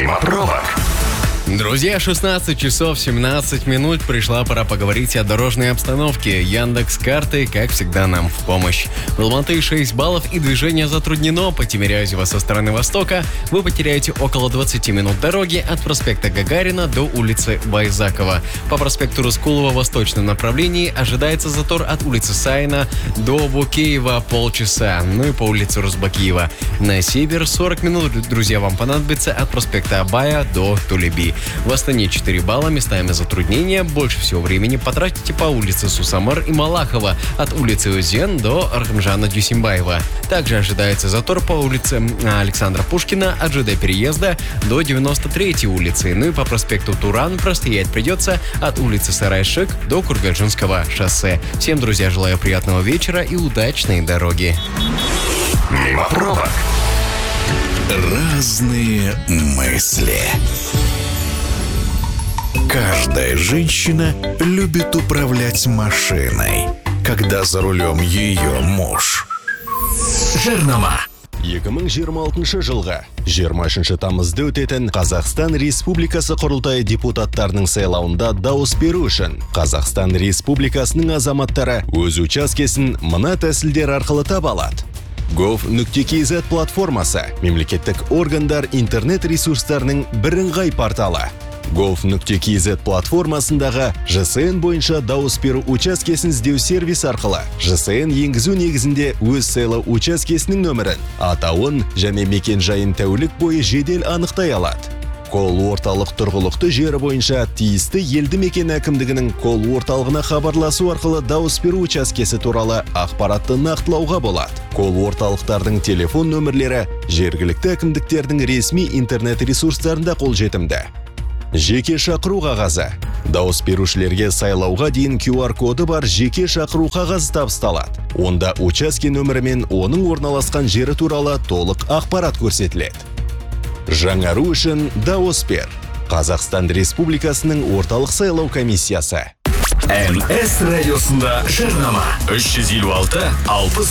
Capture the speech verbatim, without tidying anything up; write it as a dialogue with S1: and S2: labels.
S1: Мимо пробок.
S2: Друзья, шестнадцать часов семнадцать минут, пришла пора поговорить о дорожной обстановке. Яндекс.Карты, как всегда, нам в помощь. В Алматы шесть баллов и движение затруднено. По Тимирязево со стороны востока вы потеряете около двадцать минут дороги от проспекта Гагарина до улицы Байзакова. По проспекту Рыскулова в восточном направлении ожидается затор от улицы Сайна до Букеева полчаса. Ну и по улице Рузбакиева на север сорок минут, друзья, вам понадобится от проспекта Абая до Тулеби. В Астане четыре балла, местами затруднения. Больше всего времени потратите по улице Сусамар и Малахова от улицы Узен до Архамжана Дюсимбаева. Также ожидается затор по улице Александра Пушкина от ЖД переезда до девяносто третьей улицы. Ну и по проспекту Туран простоять придется от улицы Сарайшик до Кургаджинского шоссе. Всем, друзья, желаю приятного вечера и удачной дороги.
S1: Мимо пробок.
S3: Разные мысли. Каждая женщина любит управлять машиной, когда за рулем ее муж.
S1: Жарнама.
S4: екі мың жиырма алтыншы жылғы жиырма үшінші тамызда өтетін Қазақстан Республикасы құрылтайы депутаттарының сайлауында дауыс беру үшін Қазақстан Республикасының азаматтары өз учаскесін мына тәсілдер арқылы таба алады. gov.kz платформасы мемлекеттік органдар интернет ресурстарының бірыңғай порталы. gov.kz платформасындағы жэ эс эн бойынша дауыс беру учаскесін іздеу сервис арқылы жэ эс эн енгізу негізінде өз сайлау учаскесінің нөмірін, атауын және мекен жайын тәулік бойы жедел анықтай алады. Кол орталық тұрғылықты жері бойынша тиісті елді мекен әкімдігінің кол орталығына хабарласу арқылы дауыс беру учаскесі туралы ақпаратты нақтылауға болады. Кол орталықтардың телефон нөмірлері жергілікті әкімдіктердің ресми интернет ресурстарында қолжетімді. Жеке шақыру қағазы. Дауыс берушілерге сайлауға дейін кью ар коды бар жеке шақыру қағазы табысталады. Онда учаске нөмірі мен оның орналасқан жері туралы толық ақпарат көрсетіледі. Жаңару үшін дауыс бер. Қазақстан Республикасының орталық сайлау комиссиясы.
S1: эм эс радиосында жарнама. үш жүз елу алты алпыс